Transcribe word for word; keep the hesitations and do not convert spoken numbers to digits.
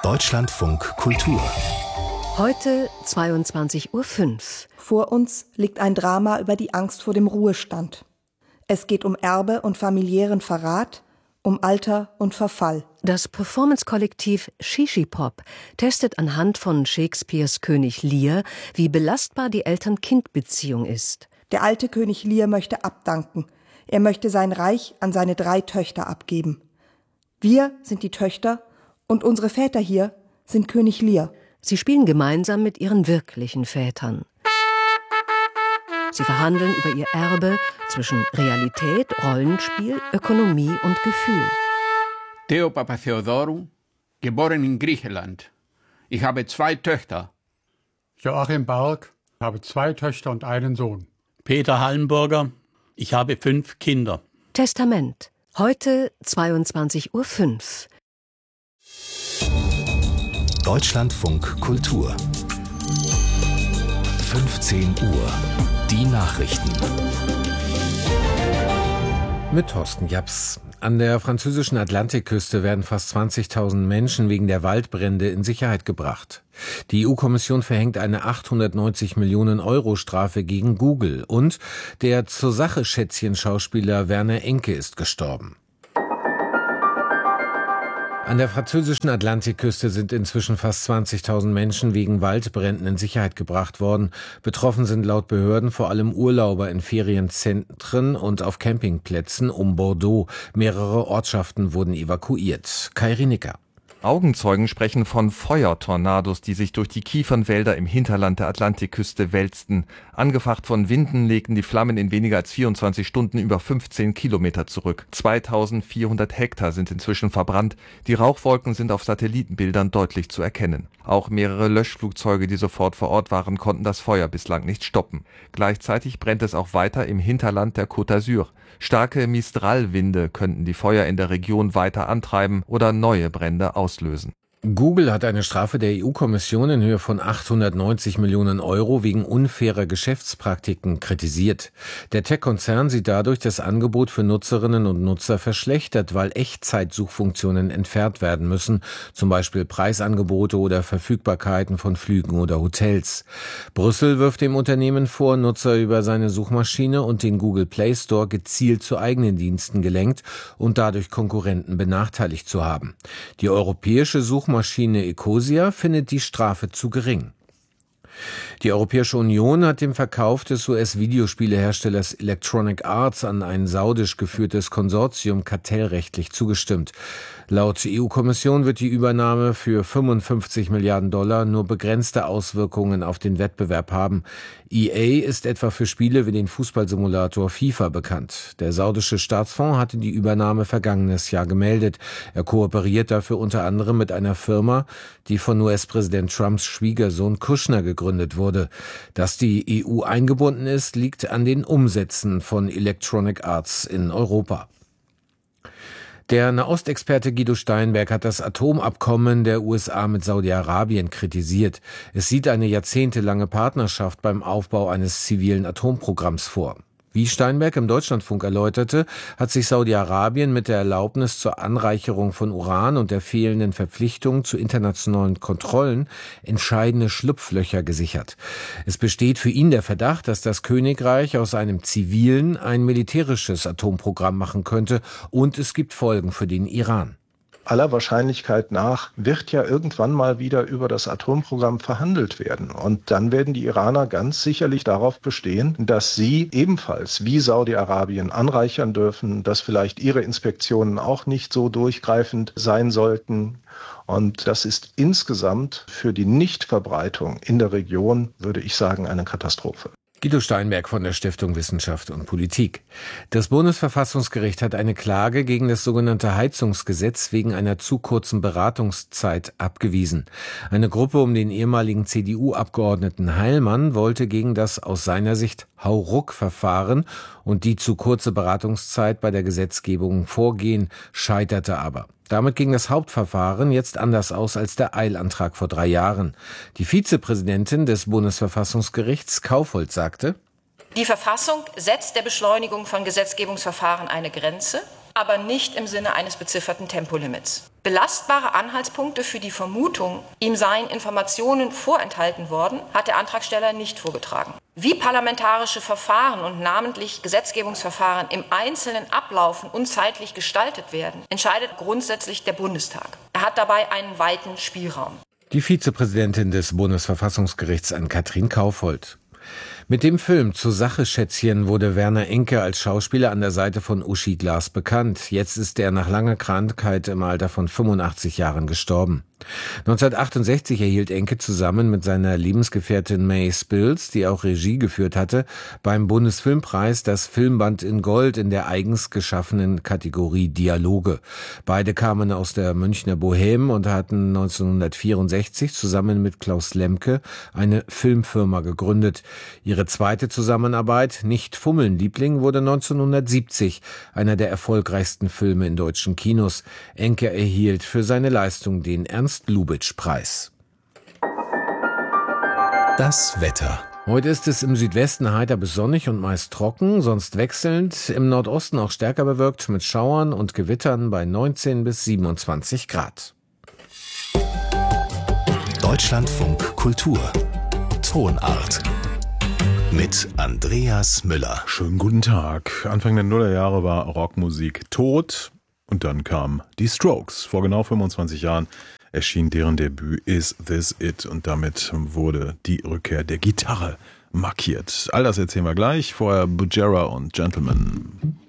Deutschlandfunk Kultur. Heute zweiundzwanzig Uhr fünf. Vor uns liegt ein Drama über die Angst vor dem Ruhestand. Es geht um Erbe und familiären Verrat, um Alter und Verfall. Das Performance-Kollektiv Shishipop testet anhand von Shakespeares König Lear, wie belastbar die Eltern-Kind-Beziehung ist. Der alte König Lear möchte abdanken. Er möchte sein Reich an seine drei Töchter abgeben. Wir sind die Töchter und unsere Väter hier sind König Lear. Sie spielen gemeinsam mit ihren wirklichen Vätern. Sie verhandeln über ihr Erbe zwischen Realität, Rollenspiel, Ökonomie und Gefühl. Theo Papatheodorou, geboren in Griechenland. Ich habe zwei Töchter. Joachim Berg, ich habe zwei Töchter und einen Sohn. Peter Hallenburger, ich habe fünf Kinder. Testament. Heute zweiundzwanzig Uhr fünf. Deutschlandfunk Kultur. fünfzehn Uhr. Die Nachrichten. Mit Thorsten Japs. An der französischen Atlantikküste werden fast zwanzigtausend Menschen wegen der Waldbrände in Sicherheit gebracht. Die E U-Kommission verhängt eine achthundertneunzig Millionen Euro Strafe gegen Google und der Zur-Sache-Schätzchen-Schauspieler Werner Enke ist gestorben. An der französischen Atlantikküste sind inzwischen fast zwanzigtausend Menschen wegen Waldbränden in Sicherheit gebracht worden. Betroffen sind laut Behörden vor allem Urlauber in Ferienzentren und auf Campingplätzen um Bordeaux. Mehrere Ortschaften wurden evakuiert. Kai Rienicker. Augenzeugen sprechen von Feuertornados, die sich durch die Kiefernwälder im Hinterland der Atlantikküste wälzten. Angefacht von Winden legten die Flammen in weniger als vierundzwanzig Stunden über fünfzehn Kilometer zurück. zweitausendvierhundert Hektar sind inzwischen verbrannt. Die Rauchwolken sind auf Satellitenbildern deutlich zu erkennen. Auch mehrere Löschflugzeuge, die sofort vor Ort waren, konnten das Feuer bislang nicht stoppen. Gleichzeitig brennt es auch weiter im Hinterland der Côte d'Azur. Starke Mistral-Winde könnten die Feuer in der Region weiter antreiben oder neue Brände auslösen. Google hat eine Strafe der E U-Kommission in Höhe von achthundertneunzig Millionen Euro wegen unfairer Geschäftspraktiken kritisiert. Der Tech-Konzern sieht dadurch das Angebot für Nutzerinnen und Nutzer verschlechtert, weil Echtzeitsuchfunktionen entfernt werden müssen, zum Beispiel Preisangebote oder Verfügbarkeiten von Flügen oder Hotels. Brüssel wirft dem Unternehmen vor, Nutzer über seine Suchmaschine und den Google Play Store gezielt zu eigenen Diensten gelenkt und dadurch Konkurrenten benachteiligt zu haben. Die europäische Suchmaschine Maschine Ecosia findet die Strafe zu gering. Die Europäische Union hat dem Verkauf des U S-Videospieleherstellers Electronic Arts an ein saudisch geführtes Konsortium kartellrechtlich zugestimmt. Laut E U-Kommission wird die Übernahme für fünfundfünfzig Milliarden Dollar nur begrenzte Auswirkungen auf den Wettbewerb haben. E A ist etwa für Spiele wie den Fußballsimulator FIFA bekannt. Der saudische Staatsfonds hatte die Übernahme vergangenes Jahr gemeldet. Er kooperiert dafür unter anderem mit einer Firma, die von U S-Präsident Trumps Schwiegersohn Kushner gegründet wurde. Dass die E U eingebunden ist, liegt an den Umsätzen von Electronic Arts in Europa. Der Nahostexperte Guido Steinberg hat das Atomabkommen der U S A mit Saudi-Arabien kritisiert. Es sieht eine jahrzehntelange Partnerschaft beim Aufbau eines zivilen Atomprogramms vor. Wie Steinberg im Deutschlandfunk erläuterte, hat sich Saudi-Arabien mit der Erlaubnis zur Anreicherung von Uran und der fehlenden Verpflichtung zu internationalen Kontrollen entscheidende Schlupflöcher gesichert. Es besteht für ihn der Verdacht, dass das Königreich aus einem zivilen ein militärisches Atomprogramm machen könnte, und es gibt Folgen für den Iran. Aller Wahrscheinlichkeit nach wird ja irgendwann mal wieder über das Atomprogramm verhandelt werden. Und dann werden die Iraner ganz sicherlich darauf bestehen, dass sie ebenfalls wie Saudi-Arabien anreichern dürfen, dass vielleicht ihre Inspektionen auch nicht so durchgreifend sein sollten. Und das ist insgesamt für die Nichtverbreitung in der Region, würde ich sagen, eine Katastrophe. Guido Steinberg von der Stiftung Wissenschaft und Politik. Das Bundesverfassungsgericht hat eine Klage gegen das sogenannte Heizungsgesetz wegen einer zu kurzen Beratungszeit abgewiesen. Eine Gruppe um den ehemaligen C D U-Abgeordneten Heilmann wollte gegen das aus seiner Sicht Hauruck-Verfahren und die zu kurze Beratungszeit bei der Gesetzgebung vorgehen, scheiterte aber. Damit ging das Hauptverfahren jetzt anders aus als der Eilantrag vor drei Jahren. Die Vizepräsidentin des Bundesverfassungsgerichts Kaufhold sagte: Die Verfassung setzt der Beschleunigung von Gesetzgebungsverfahren eine Grenze. aber nicht im Sinne eines bezifferten Tempolimits. Belastbare Anhaltspunkte für die Vermutung, ihm seien Informationen vorenthalten worden, hat der Antragsteller nicht vorgetragen. Wie parlamentarische Verfahren und namentlich Gesetzgebungsverfahren im Einzelnen ablaufen und zeitlich gestaltet werden, entscheidet grundsätzlich der Bundestag. Er hat dabei einen weiten Spielraum. Die Vizepräsidentin des Bundesverfassungsgerichts Ann-Kathrin Kaufhold. Mit dem Film Zur Sache, Schätzchen wurde Werner Enke als Schauspieler an der Seite von Uschi Glas bekannt. Jetzt ist er nach langer Krankheit im Alter von fünfundachtzig Jahren gestorben. neunzehnhundertachtundsechzig erhielt Enke zusammen mit seiner Lebensgefährtin May Spills, die auch Regie geführt hatte, beim Bundesfilmpreis das Filmband in Gold in der eigens geschaffenen Kategorie Dialoge. Beide kamen aus der Münchner Bohème und hatten neunzehnhundertvierundsechzig zusammen mit Klaus Lemke eine Filmfirma gegründet. Ihre zweite Zusammenarbeit, Nicht fummeln, Liebling, wurde neunzehnhundertsiebzig einer der erfolgreichsten Filme in deutschen Kinos. Enke erhielt für seine Leistung den Ernst-Lubitsch-Preis. Das Wetter. Heute ist es im Südwesten heiter bis sonnig und meist trocken, sonst wechselnd. Im Nordosten auch stärker bewölkt mit Schauern und Gewittern bei neunzehn bis siebenundzwanzig Grad. Deutschlandfunk Kultur. Tonart. Mit Andreas Müller. Schönen guten Tag. Anfang der Nullerjahre war Rockmusik tot und dann kamen die Strokes. Vor genau fünfundzwanzig Jahren erschien deren Debüt Is This It und damit wurde die Rückkehr der Gitarre markiert. All das erzählen wir gleich. Vorher Bujera und Gentleman.